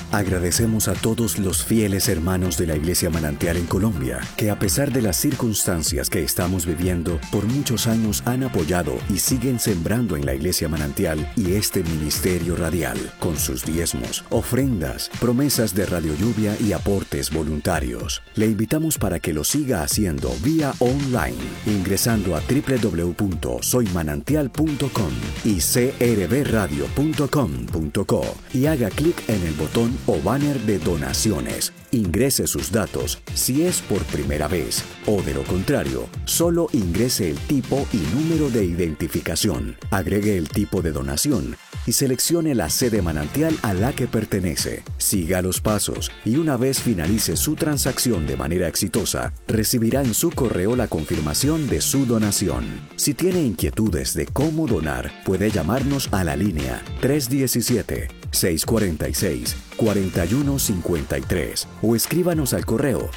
Agradecemos a todos los fieles hermanos de la Iglesia Manantial en Colombia, que a pesar de las circunstancias que estamos viviendo, por muchos años han apoyado y siguen sembrando en la Iglesia Manantial y este ministerio radial, con sus diezmos, ofrendas, promesas de Radio Lluvia y aportes voluntarios. Le invitamos para que lo siga haciendo vía online, ingresando a www.soymanantial.com y crbradio.com.co y haga clic en el botón o banner de donaciones. Ingrese sus datos si es por primera vez o, de lo contrario, solo ingrese el tipo y número de identificación. Agregue el tipo de donación y seleccione la sede manantial a la que pertenece. Siga los pasos y una vez finalice su transacción de manera exitosa, recibirá en su correo la confirmación de su donación. Si tiene inquietudes de cómo donar, puede llamarnos a la línea 317-646-4153 o escríbanos al correo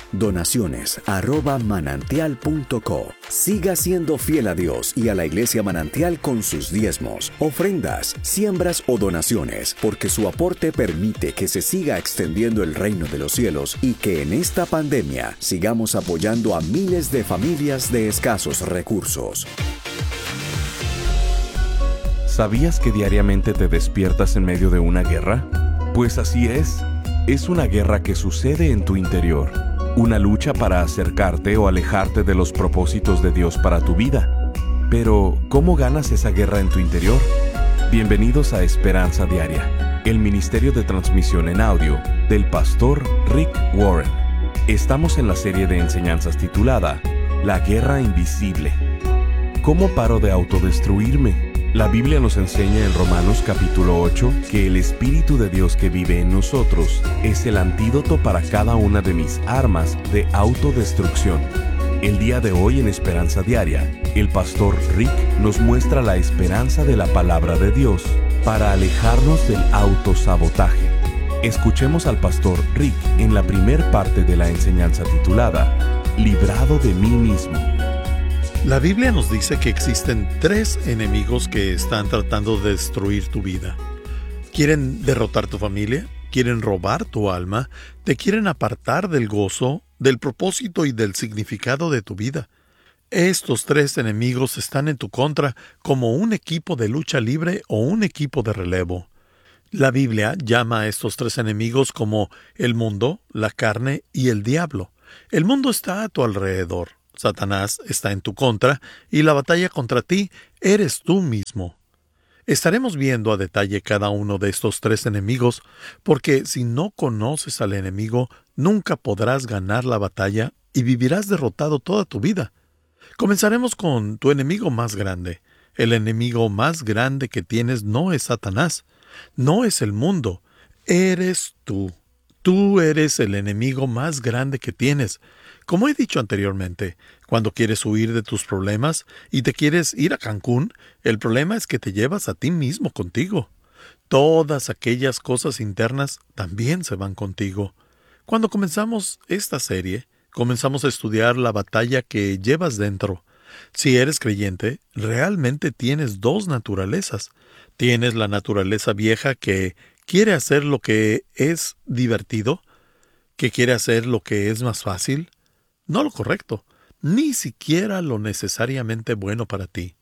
donaciones@manantial.co. Siga siendo fiel a Dios y a la Iglesia Manantial con sus diezmos, ofrendas, siembras o donaciones, porque su aporte permite que se siga extendiendo el reino de los cielos y que en esta pandemia sigamos apoyando a miles de familias de escasos recursos. ¿Sabías que diariamente te despiertas en medio de una guerra? Pues así es. Es una guerra que sucede en tu interior. Una lucha para acercarte o alejarte de los propósitos de Dios para tu vida. Pero, ¿cómo ganas esa guerra en tu interior? Bienvenidos a Esperanza Diaria, el ministerio de transmisión en audio del pastor Rick Warren. Estamos en la serie de enseñanzas titulada La Guerra Invisible. ¿Cómo paro de autodestruirme? La Biblia nos enseña en Romanos capítulo 8 que el Espíritu de Dios que vive en nosotros es el antídoto para cada una de mis armas de autodestrucción. El día de hoy en Esperanza Diaria, el pastor Rick nos muestra la esperanza de la palabra de Dios para alejarnos del autosabotaje. Escuchemos al pastor Rick en la primer parte de la enseñanza titulada Librado de mí mismo. La Biblia nos dice que existen 3 enemigos que están tratando de destruir tu vida. Quieren derrotar tu familia, quieren robar tu alma, te quieren apartar del gozo, del propósito y del significado de tu vida. Estos 3 enemigos están en tu contra como un equipo de lucha libre o un equipo de relevo. La Biblia llama a estos 3 enemigos como el mundo, la carne y el diablo. El mundo está a tu alrededor. Satanás está en tu contra y la batalla contra ti eres tú mismo. Estaremos viendo a detalle cada uno de estos 3 enemigos, porque si no conoces al enemigo, nunca podrás ganar la batalla y vivirás derrotado toda tu vida. Comenzaremos con tu enemigo más grande. El enemigo más grande que tienes no es Satanás, no es el mundo, eres tú. Tú eres el enemigo más grande que tienes. Como he dicho anteriormente, cuando quieres huir de tus problemas y te quieres ir a Cancún, el problema es que te llevas a ti mismo contigo. Todas aquellas cosas internas también se van contigo. Cuando comenzamos esta serie, comenzamos a estudiar la batalla que llevas dentro. Si eres creyente, realmente tienes 2 naturalezas. Tienes la naturaleza vieja que quiere hacer lo que es divertido, que quiere hacer lo que es más fácil. No lo correcto, ni siquiera lo necesariamente bueno para ti.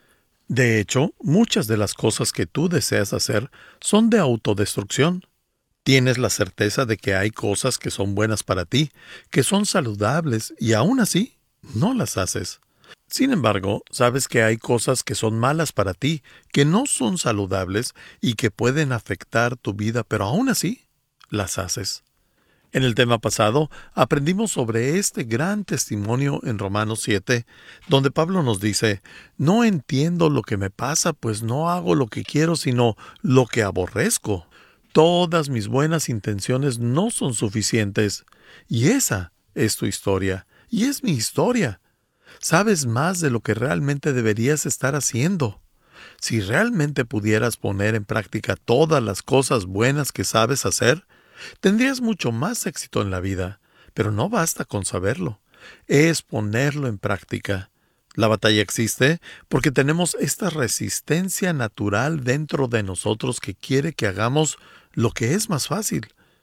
De hecho, muchas de las cosas que tú deseas hacer son de autodestrucción. Tienes la certeza de que hay cosas que son buenas para ti, que son saludables, y aún así, no las haces. Sin embargo, sabes que hay cosas que son malas para ti, que no son saludables y que pueden afectar tu vida, pero aún así, las haces. En el tema pasado, aprendimos sobre este gran testimonio en Romanos 7, donde Pablo nos dice, no entiendo lo que me pasa, pues no hago lo que quiero, sino lo que aborrezco. Todas mis buenas intenciones no son suficientes. Y esa es tu historia, y es mi historia. Sabes más de lo que realmente deberías estar haciendo. Si realmente pudieras poner en práctica todas las cosas buenas que sabes hacer, tendrías mucho más éxito en la vida, pero no basta con saberlo. Es ponerlo en práctica. La batalla existe porque tenemos esta resistencia natural dentro de nosotros que quiere que hagamos lo que es más fácil.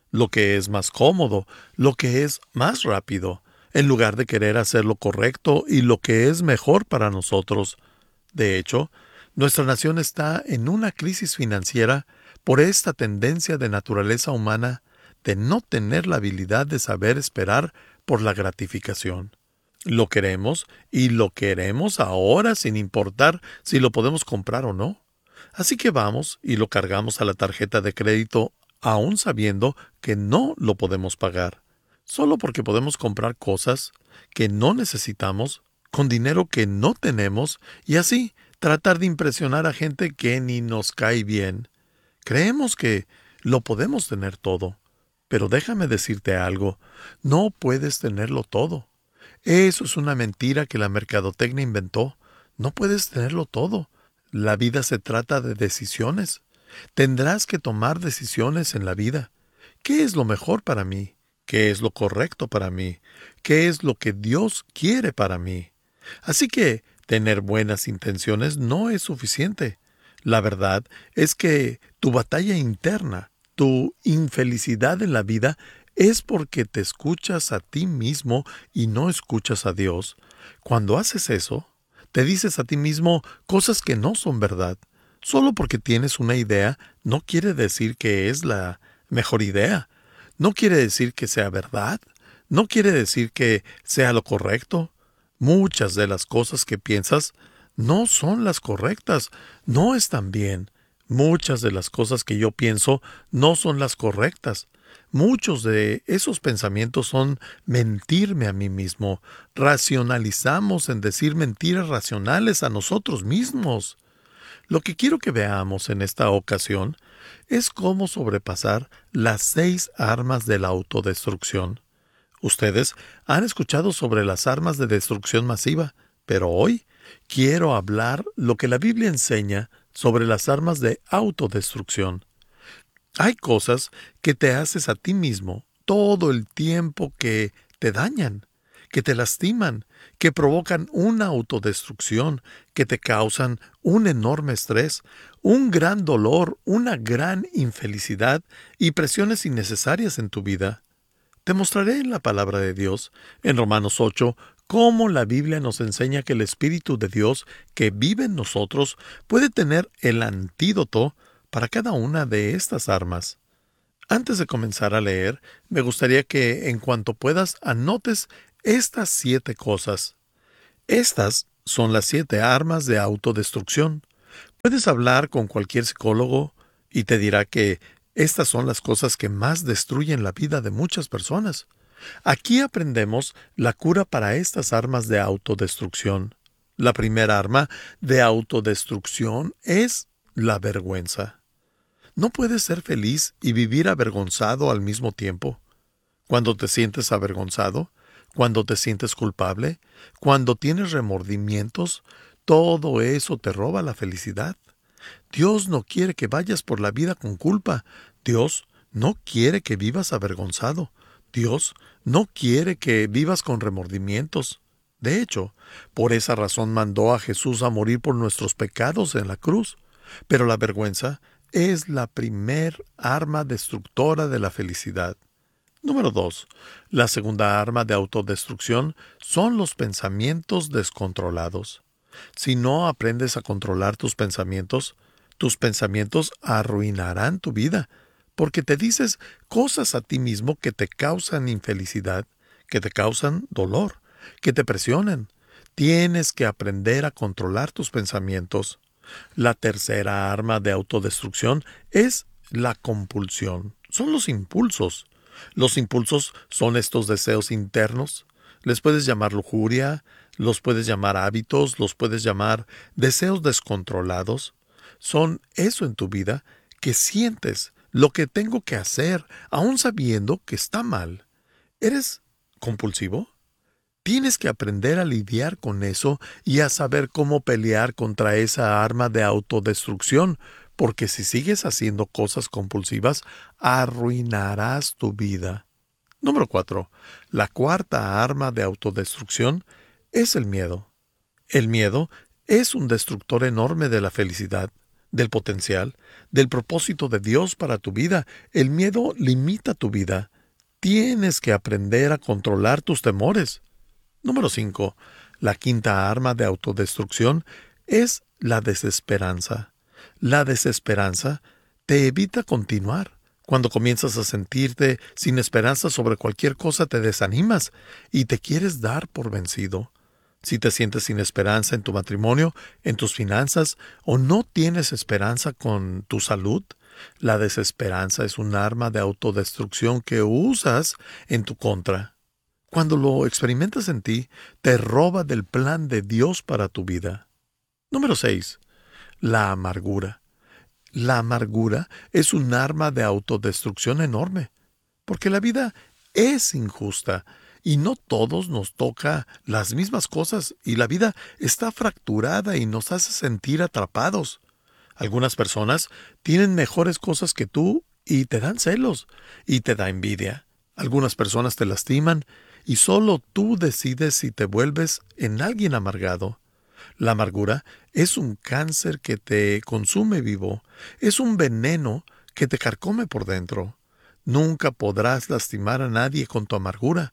lo que es más cómodo, lo que es más rápido, en lugar de querer hacer lo correcto y lo que es mejor para nosotros. De hecho, nuestra nación está en una crisis financiera por esta tendencia de naturaleza humana de no tener la habilidad de saber esperar por la gratificación. Lo queremos y lo queremos ahora sin importar si lo podemos comprar o no. Así que vamos y lo cargamos a la tarjeta de crédito aún sabiendo que no lo podemos pagar, solo porque podemos comprar cosas que no necesitamos con dinero que no tenemos y así tratar de impresionar a gente que ni nos cae bien. Creemos que lo podemos tener todo, pero déjame decirte algo, no puedes tenerlo todo. Eso es una mentira que la mercadotecnia inventó. No puedes tenerlo todo. La vida se trata de decisiones. Tendrás que tomar decisiones en la vida. ¿Qué es lo mejor para mí? ¿Qué es lo correcto para mí? ¿Qué es lo que Dios quiere para mí? Así que tener buenas intenciones no es suficiente. La verdad es que tu batalla interna, tu infelicidad en la vida, es porque te escuchas a ti mismo y no escuchas a Dios. Cuando haces eso, te dices a ti mismo cosas que no son verdad. Solo porque tienes una idea no quiere decir que es la mejor idea. No quiere decir que sea verdad. No quiere decir que sea lo correcto. Muchas de las cosas que piensas no son las correctas, no están bien. Muchas de las cosas que yo pienso no son las correctas. Muchos de esos pensamientos son mentirme a mí mismo. Racionalizamos en decir mentiras racionales a nosotros mismos. Lo que quiero que veamos en esta ocasión es cómo sobrepasar las 6 armas de la autodestrucción. Ustedes han escuchado sobre las armas de destrucción masiva, pero hoy quiero hablar lo que la Biblia enseña sobre las armas de autodestrucción. Hay cosas que te haces a ti mismo todo el tiempo que te dañan, que te lastiman, que provocan una autodestrucción, que te causan un enorme estrés, un gran dolor, una gran infelicidad y presiones innecesarias en tu vida. Te mostraré en la palabra de Dios, en Romanos 8, cómo la Biblia nos enseña que el Espíritu de Dios que vive en nosotros puede tener el antídoto para cada una de estas armas. Antes de comenzar a leer, me gustaría que en cuanto puedas anotes estas 7 cosas. Estas son las 7 armas de autodestrucción. Puedes hablar con cualquier psicólogo y te dirá que estas son las cosas que más destruyen la vida de muchas personas. Aquí aprendemos la cura para estas armas de autodestrucción. La primera arma de autodestrucción es la vergüenza. No puedes ser feliz y vivir avergonzado al mismo tiempo. Cuando te sientes avergonzado, cuando te sientes culpable, cuando tienes remordimientos, todo eso te roba la felicidad. Dios no quiere que vayas por la vida con culpa. Dios no quiere que vivas avergonzado. Dios no quiere que vivas con remordimientos. De hecho, por esa razón mandó a Jesús a morir por nuestros pecados en la cruz. Pero la vergüenza es la primer arma destructora de la felicidad. Número 2. La segunda arma de autodestrucción son los pensamientos descontrolados. Si no aprendes a controlar tus pensamientos arruinarán tu vida, porque te dices cosas a ti mismo que te causan infelicidad, que te causan dolor, que te presionan. Tienes que aprender a controlar tus pensamientos. La tercera arma de autodestrucción es la compulsión. Son los impulsos. Los impulsos son estos deseos internos. Les puedes llamar lujuria, los puedes llamar hábitos, los puedes llamar deseos descontrolados. Son eso en tu vida que sientes lo que tengo que hacer, aun sabiendo que está mal. ¿Eres compulsivo? Tienes que aprender a lidiar con eso y a saber cómo pelear contra esa arma de autodestrucción, porque si sigues haciendo cosas compulsivas, arruinarás tu vida. Número 4. La cuarta arma de autodestrucción es el miedo. El miedo es un destructor enorme de la felicidad. del potencial, del propósito de Dios para tu vida. El miedo limita tu vida. Tienes que aprender a controlar tus temores. Número 5. La quinta arma de autodestrucción es la desesperanza. La desesperanza te evita continuar. Cuando comienzas a sentirte sin esperanza sobre cualquier cosa, te desanimas y te quieres dar por vencido. Si te sientes sin esperanza en tu matrimonio, en tus finanzas, o no tienes esperanza con tu salud, la desesperanza es un arma de autodestrucción que usas en tu contra. Cuando lo experimentas en ti, te roba del plan de Dios para tu vida. Número 6. La amargura. La amargura es un arma de autodestrucción enorme, porque la vida es injusta y no todos nos toca las mismas cosas y la vida está fracturada y nos hace sentir atrapados. Algunas personas tienen mejores cosas que tú y te dan celos y te da envidia. Algunas personas te lastiman y solo tú decides si te vuelves en alguien amargado. La amargura es un cáncer que te consume vivo. Es un veneno que te carcome por dentro. Nunca podrás lastimar a nadie con tu amargura,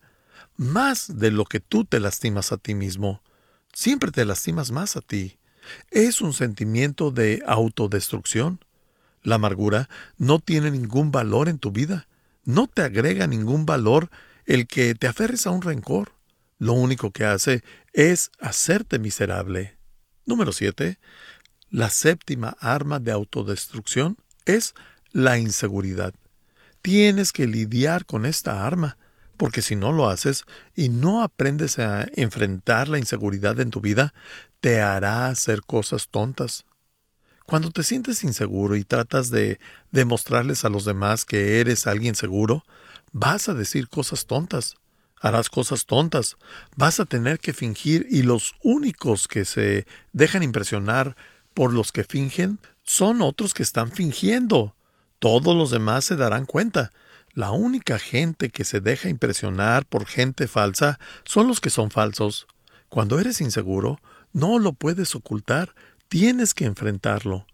más de lo que tú te lastimas a ti mismo. Siempre te lastimas más a ti. Es un sentimiento de autodestrucción. La amargura no tiene ningún valor en tu vida. No te agrega ningún valor el que te aferres a un rencor. Lo único que hace es hacerte miserable. Número 7. La séptima arma de autodestrucción es la inseguridad. Tienes que lidiar con esta arma, porque si no lo haces y no aprendes a enfrentar la inseguridad en tu vida, te hará hacer cosas tontas. Cuando te sientes inseguro y tratas de demostrarles a los demás que eres alguien seguro, vas a decir cosas tontas. Harás cosas tontas, vas a tener que fingir y los únicos que se dejan impresionar por los que fingen son otros que están fingiendo. Todos los demás se darán cuenta. La única gente que se deja impresionar por gente falsa son los que son falsos. Cuando eres inseguro, no lo puedes ocultar, tienes que enfrentarlo.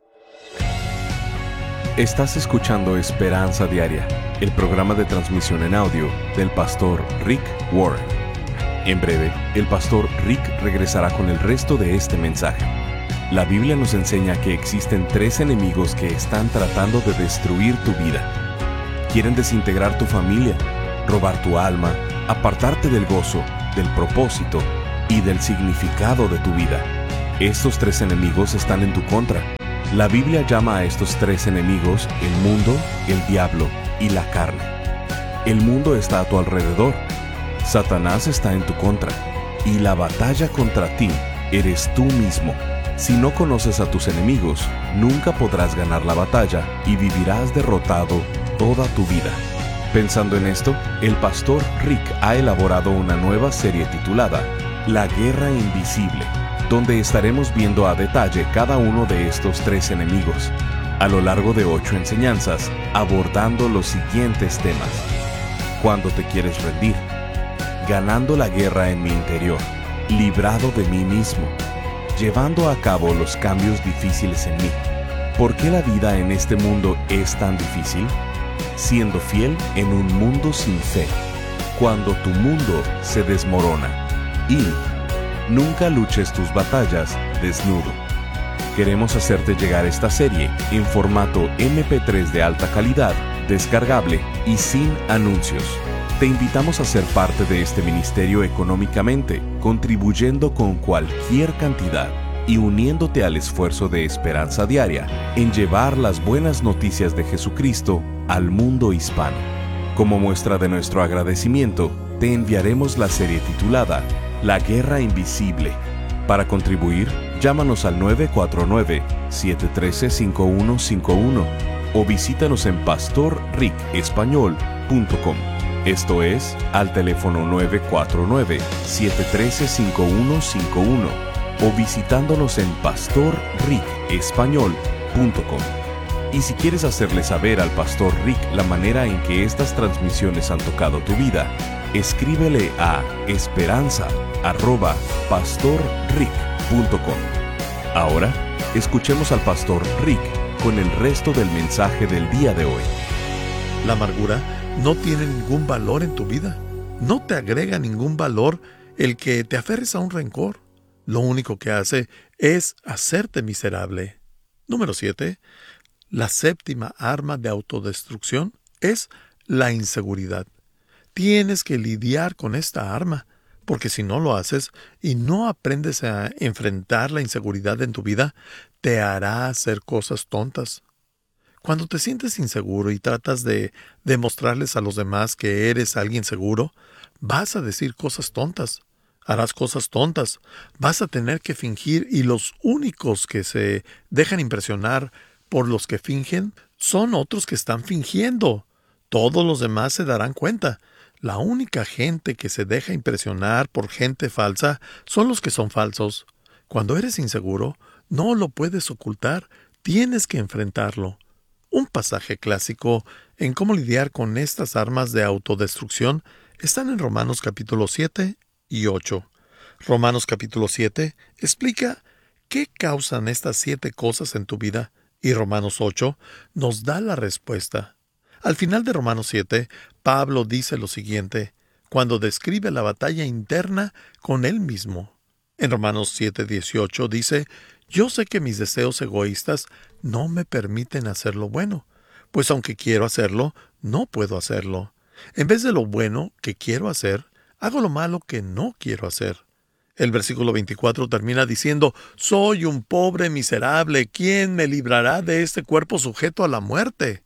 Estás escuchando Esperanza Diaria, el programa de transmisión en audio del pastor Rick Warren. En breve, el pastor Rick regresará con el resto de este mensaje. La Biblia nos enseña que existen 3 enemigos que están tratando de destruir tu vida. Quieren desintegrar tu familia, robar tu alma, apartarte del gozo, del propósito y del significado de tu vida. Estos 3 enemigos están en tu contra. La Biblia llama a estos 3 enemigos el mundo, el diablo y la carne. El mundo está a tu alrededor. Satanás está en tu contra. Y la batalla contra ti eres tú mismo. Si no conoces a tus enemigos, nunca podrás ganar la batalla y vivirás derrotado toda tu vida. Pensando en esto, el pastor Rick ha elaborado una nueva serie titulada La Guerra Invisible, donde estaremos viendo a detalle cada uno de estos 3 enemigos, a lo largo de 8 enseñanzas, abordando los siguientes temas. Cuando te quieres rendir, ganando la guerra en mi interior, librado de mí mismo, llevando a cabo los cambios difíciles en mí. ¿Por qué la vida en este mundo es tan difícil? Siendo fiel en un mundo sin fe, cuando tu mundo se desmorona. Y nunca luches tus batallas desnudo. Queremos hacerte llegar esta serie en formato MP3 de alta calidad, descargable y sin anuncios. Te invitamos a ser parte de este ministerio económicamente, contribuyendo con cualquier cantidad y uniéndote al esfuerzo de Esperanza Diaria en llevar las buenas noticias de Jesucristo al mundo hispano. Como muestra de nuestro agradecimiento, te enviaremos la serie titulada La Guerra Invisible. Para contribuir, llámanos al 949-713-5151 o visítanos en pastorricespañol.com. Esto es, al teléfono 949-713-5151 o visitándonos en pastorricespañol.com. Y si quieres hacerle saber al pastor Rick la manera en que estas transmisiones han tocado tu vida, escríbele a esperanza@pastorrick.com. Ahora, Escuchemos al pastor Rick con el resto del mensaje del día de hoy. La amargura no tiene ningún valor en tu vida. No te agrega ningún valor el que te aferres a un rencor. Lo único que hace es hacerte miserable. Número 7. La séptima arma de autodestrucción es la inseguridad. Tienes que lidiar con esta arma, porque si no lo haces y no aprendes a enfrentar la inseguridad en tu vida, te hará hacer cosas tontas. Cuando te sientes inseguro y tratas de demostrarles a los demás que eres alguien seguro, vas a decir cosas tontas. Harás cosas tontas. Vas a tener que fingir y los únicos que se dejan impresionar por los que fingen son otros que están fingiendo. Todos los demás se darán cuenta. La única gente que se deja impresionar por gente falsa son los que son falsos. Cuando eres inseguro, no lo puedes ocultar. Tienes que enfrentarlo. Un pasaje clásico en cómo lidiar con estas armas de autodestrucción están en Romanos capítulo 7 y 8. Romanos capítulo 7 explica qué causan estas 7 cosas en tu vida y Romanos 8 nos da la respuesta. Al final de Romanos 7, Pablo dice lo siguiente, cuando describe la batalla interna con él mismo. En Romanos 7:18 dice, yo sé que mis deseos egoístas no me permiten hacer lo bueno, pues aunque quiero hacerlo, no puedo hacerlo. En vez de lo bueno que quiero hacer, hago lo malo que no quiero hacer. El versículo 24 termina diciendo, soy un pobre miserable, ¿quién me librará de este cuerpo sujeto a la muerte?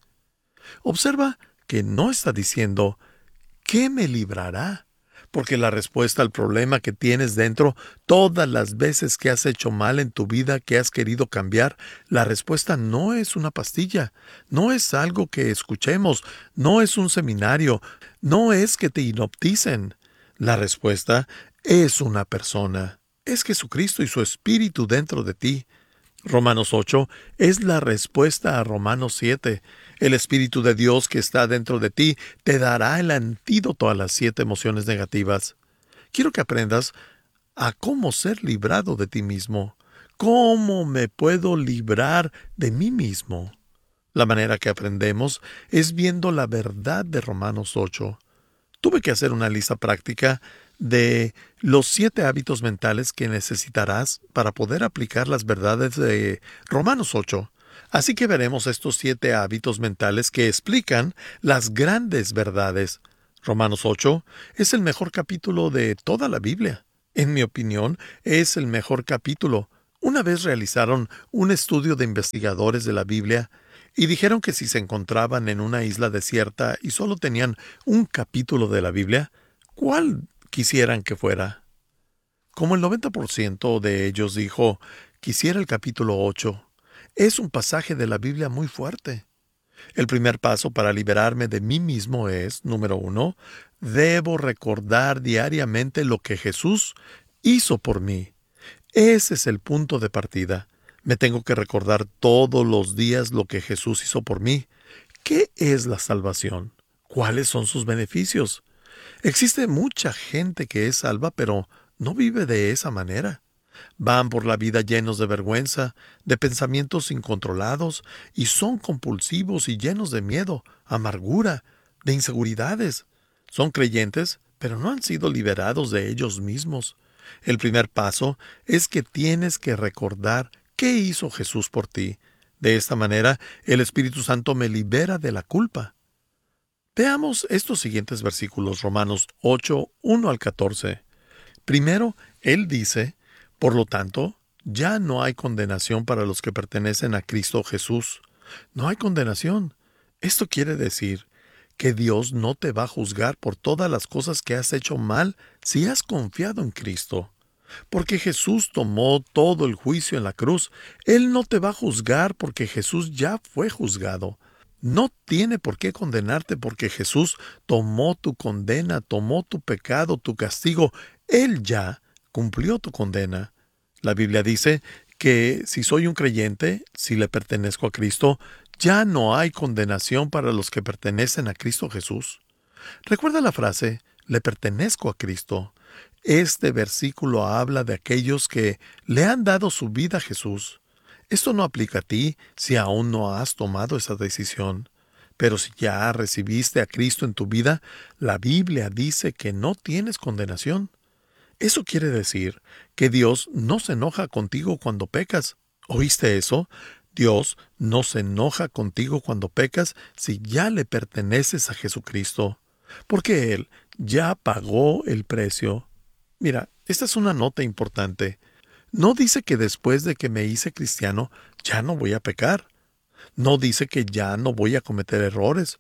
Observa que no está diciendo, ¿qué me librará? Porque la respuesta al problema que tienes dentro, todas las veces que has hecho mal en tu vida, que has querido cambiar, la respuesta no es una pastilla, no es algo que escuchemos, no es un seminario, no es que te hipnoticen. La respuesta es una persona, es Jesucristo y su Espíritu dentro de ti. Romanos 8 es la respuesta a Romanos 7. El Espíritu de Dios que está dentro de ti te dará el antídoto a las 7 emociones negativas. Quiero que aprendas a cómo ser librado de ti mismo. ¿Cómo me puedo librar de mí mismo? La manera que aprendemos es viendo la verdad de Romanos 8. Tuve que hacer una lista práctica de los 7 hábitos mentales que necesitarás para poder aplicar las verdades de Romanos 8. Así que veremos estos 7 hábitos mentales que explican las grandes verdades. Romanos 8 es el mejor capítulo de toda la Biblia. En mi opinión, es el mejor capítulo. Una vez realizaron un estudio de investigadores de la Biblia y dijeron que si se encontraban en una isla desierta y solo tenían un capítulo de la Biblia, ¿cuál quisieran que fuera? Como el 90% de ellos dijo, quisiera el capítulo 8. Es un pasaje de la Biblia muy fuerte. El primer paso para liberarme de mí mismo es, número 1, debo recordar diariamente lo que Jesús hizo por mí. Ese es el punto de partida. Me tengo que recordar todos los días lo que Jesús hizo por mí. ¿Qué es la salvación? ¿Cuáles son sus beneficios? Existe mucha gente que es salva, pero no vive de esa manera. Van por la vida llenos de vergüenza, de pensamientos incontrolados, y son compulsivos y llenos de miedo, amargura, de inseguridades. Son creyentes, pero no han sido liberados de ellos mismos. El primer paso es que tienes que recordar qué hizo Jesús por ti. De esta manera, el Espíritu Santo me libera de la culpa. Veamos estos siguientes versículos, Romanos 8, 1 al 14. Primero, él dice, por lo tanto, ya no hay condenación para los que pertenecen a Cristo Jesús. No hay condenación. Esto quiere decir que Dios no te va a juzgar por todas las cosas que has hecho mal si has confiado en Cristo. Porque Jesús tomó todo el juicio en la cruz. Él no te va a juzgar porque Jesús ya fue juzgado. No tiene por qué condenarte porque Jesús tomó tu condena, tomó tu pecado, tu castigo. Él ya cumplió tu condena. La Biblia dice que si soy un creyente, si le pertenezco a Cristo, ya no hay condenación para los que pertenecen a Cristo Jesús. Recuerda la frase, le pertenezco a Cristo. Este versículo habla de aquellos que le han dado su vida a Jesús. Esto no aplica a ti si aún no has tomado esa decisión. Pero si ya recibiste a Cristo en tu vida, la Biblia dice que no tienes condenación. Eso quiere decir que Dios no se enoja contigo cuando pecas. ¿Oíste eso? Dios no se enoja contigo cuando pecas si ya le perteneces a Jesucristo, porque Él ya pagó el precio. Mira, esta es una nota importante. No dice que después de que me hice cristiano ya no voy a pecar. No dice que ya no voy a cometer errores.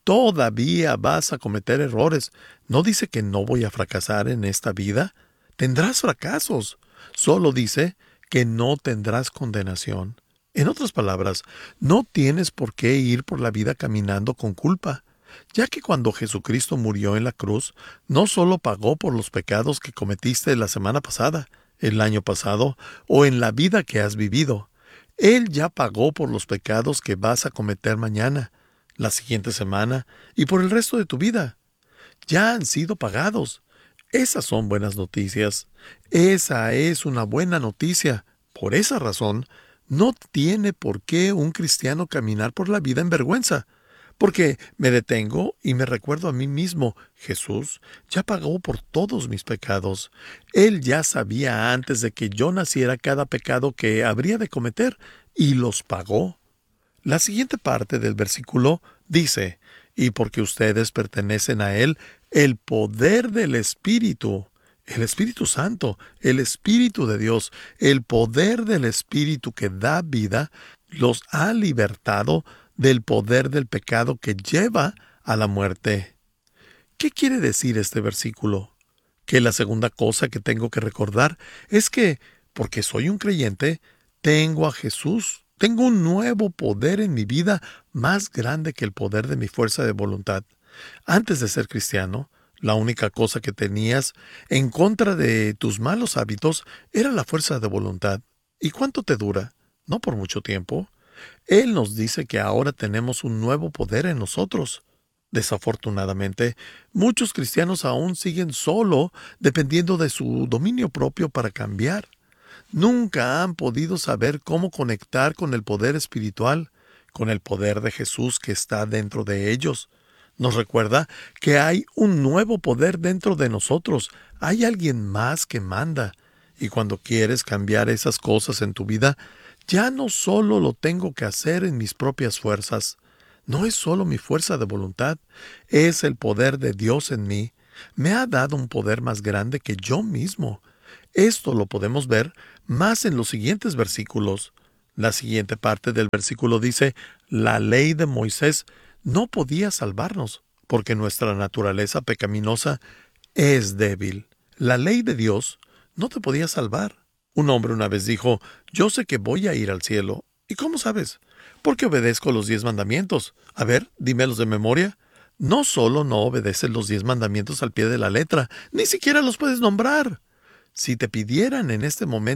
Todavía vas a cometer errores. No dice que no voy a fracasar en esta vida. Tendrás fracasos. Solo dice que no tendrás condenación. En otras palabras, no tienes por qué ir por la vida caminando con culpa, ya que cuando Jesucristo murió en la cruz, no solo pagó por los pecados que cometiste la semana pasada, el año pasado o en la vida que has vivido. Él ya pagó por los pecados que vas a cometer mañana, la siguiente semana y por el resto de tu vida. Ya han sido pagados. Esas son buenas noticias. Esa es una buena noticia. Por esa razón, no tiene por qué un cristiano caminar por la vida en vergüenza, porque me detengo y me recuerdo a mí mismo, Jesús ya pagó por todos mis pecados. Él ya sabía antes de que yo naciera cada pecado que habría de cometer, y los pagó. La siguiente parte del versículo dice, y porque ustedes pertenecen a Él, el poder del Espíritu, el Espíritu Santo, el Espíritu de Dios, el poder del Espíritu que da vida, los ha libertado del poder del pecado que lleva a la muerte. ¿Qué quiere decir este versículo? Que la segunda cosa que tengo que recordar es que, porque soy un creyente, tengo a Jesús. Tengo un nuevo poder en mi vida más grande que el poder de mi fuerza de voluntad. Antes de ser cristiano, la única cosa que tenías en contra de tus malos hábitos era la fuerza de voluntad. ¿Y cuánto te dura? No por mucho tiempo. Él nos dice que ahora tenemos un nuevo poder en nosotros. Desafortunadamente, muchos cristianos aún siguen solo dependiendo de su dominio propio para cambiar. Nunca han podido saber cómo conectar con el poder espiritual, con el poder de Jesús que está dentro de ellos. Nos recuerda que hay un nuevo poder dentro de nosotros. Hay alguien más que manda. Y cuando quieres cambiar esas cosas en tu vida, ya no solo lo tengo que hacer en mis propias fuerzas. No es solo mi fuerza de voluntad, es el poder de Dios en mí. Me ha dado un poder más grande que yo mismo. Esto lo podemos ver más en los siguientes versículos. La siguiente parte del versículo dice, la ley de Moisés no podía salvarnos, porque nuestra naturaleza pecaminosa es débil. La ley de Dios no te podía salvar. Un hombre una vez dijo, yo sé que voy a ir al cielo. ¿Y cómo sabes? Porque obedezco los 10 mandamientos. A ver, dímelos de memoria. No solo no obedeces los 10 mandamientos al pie de la letra, ni siquiera los puedes nombrar. Si te pidieran en este momento